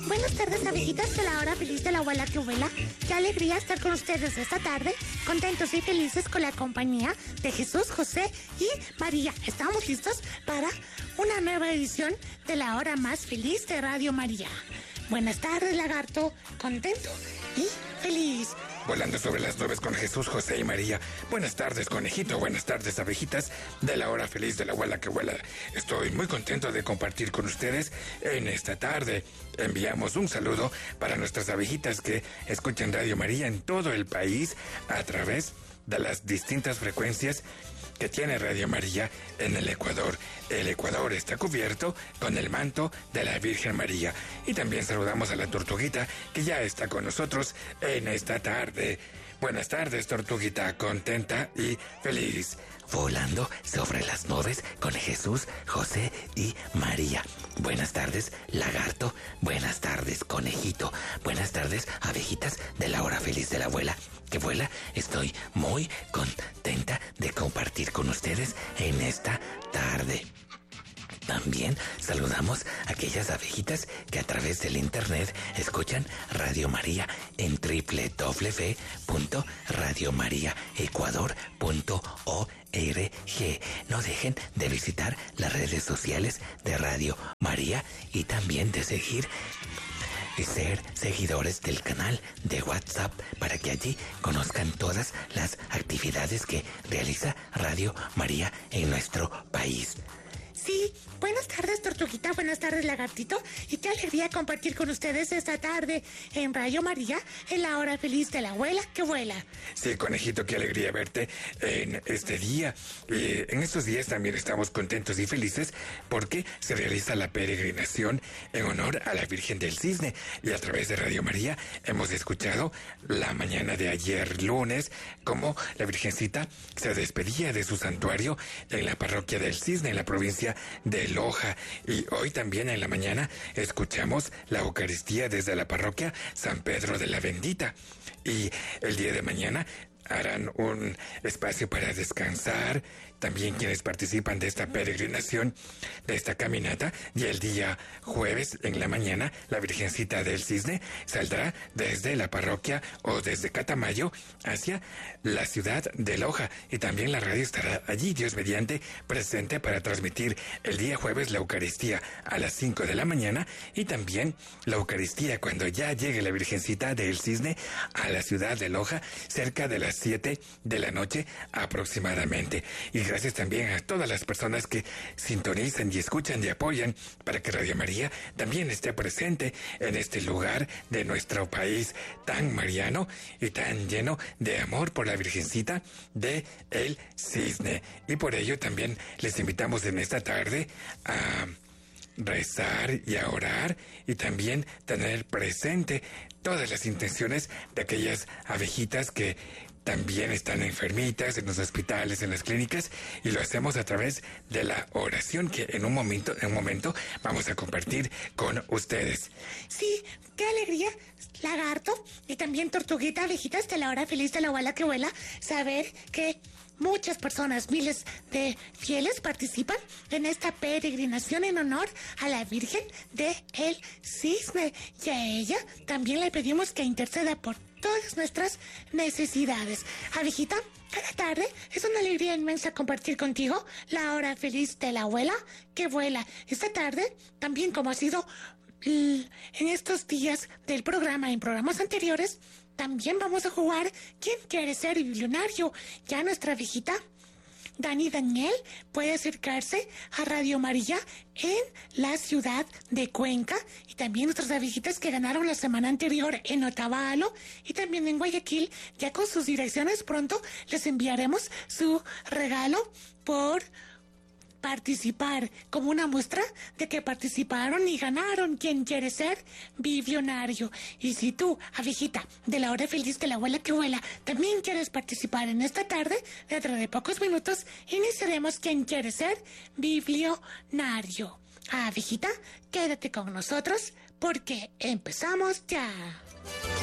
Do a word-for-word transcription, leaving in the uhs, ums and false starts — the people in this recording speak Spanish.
Buenas tardes, abejitas de la hora feliz de la abuela que vuela. Qué alegría estar con ustedes esta tarde, contentos y felices con la compañía de Jesús, José y María. Estamos listos para una nueva edición de la hora más feliz de Radio María. Buenas tardes, lagarto, contento y feliz. Volando sobre las nubes con Jesús, José y María. Buenas tardes, conejito. Buenas tardes, abejitas de la hora feliz de la abuela que vuela. Estoy muy contento de compartir con ustedes en esta tarde. Enviamos un saludo para nuestras abejitas que escuchan Radio María en todo el país a través de las distintas frecuencias que tiene Radio María en el Ecuador. El Ecuador está cubierto con el manto de la Virgen María. Y también saludamos a la tortuguita que ya está con nosotros en esta tarde. Buenas tardes, tortuguita, contenta y feliz. Volando sobre las nubes con Jesús, José y María. Buenas tardes, lagarto. Buenas tardes, conejito. Buenas tardes, abejitas de la hora feliz de la abuela que vuela. Estoy muy contenta de compartir con ustedes en esta tarde. También saludamos a aquellas abejitas que a través del internet escuchan Radio María en doble u doble u doble u punto radio maría ecuador punto org. No dejen de visitar las redes sociales de Radio María y también de seguir y ser seguidores del canal de WhatsApp para que allí conozcan todas las actividades que realiza Radio María en nuestro país. Sí, buenas tardes, tortuguita, buenas tardes, lagartito, y qué alegría compartir con ustedes esta tarde en Radio María, en la hora feliz de la abuela que vuela. Sí, conejito, qué alegría verte en este día. Y en estos días también estamos contentos y felices porque se realiza la peregrinación en honor a la Virgen del Cisne. Y a través de Radio María hemos escuchado la mañana de ayer lunes cómo la Virgencita se despedía de su santuario en la parroquia del Cisne, en la provincia de Loja. Y hoy también en la mañana escuchamos la Eucaristía desde la parroquia San Pedro de la Bendita. Y el día de mañana harán un espacio para descansar también quienes participan de esta peregrinación, de esta caminata. Y el día jueves en la mañana la Virgencita del Cisne saldrá desde la parroquia o desde Catamayo hacia la ciudad de Loja, y también la radio estará allí, Dios mediante, presente para transmitir el día jueves la Eucaristía a las cinco de la mañana y también la Eucaristía cuando ya llegue la Virgencita del Cisne a la ciudad de Loja cerca de las siete de la noche aproximadamente. Y gracias también a todas las personas que sintonizan y escuchan y apoyan para que Radio María también esté presente en este lugar de nuestro país tan mariano y tan lleno de amor por la Virgencita de el Cisne. Y por ello también les invitamos en esta tarde a rezar y a orar y también tener presente todas las intenciones de aquellas abejitas que también están enfermitas en los hospitales, en las clínicas, y lo hacemos a través de la oración que en un momento, en un momento vamos a compartir con ustedes. Sí, qué alegría, lagarto, y también tortuguita, abejitas de la hora feliz de la abuela que vuela, saber que muchas personas, miles de fieles participan en esta peregrinación en honor a la Virgen de el Cisne, y a ella también le pedimos que interceda por todas nuestras necesidades. Abejita, cada tarde es una alegría inmensa compartir contigo la hora feliz de la abuela que vuela. Esta tarde, también como ha sido en estos días del programa, en programas anteriores, también vamos a jugar ¿Quién quiere ser billonario? Ya nuestra abejita Dani Daniel puede acercarse a Radio María en la ciudad de Cuenca, y también nuestras abejitas que ganaron la semana anterior en Otavalo y también en Guayaquil. Ya con sus direcciones pronto les enviaremos su regalo por participar, como una muestra de que participaron y ganaron ¿Quién quiere ser billonario? Y si tú, abejita de la hora feliz de la abuela que vuela, también quieres participar en esta tarde, dentro de pocos minutos iniciaremos ¿Quién quiere ser billonario? Abejita, quédate con nosotros porque empezamos ya.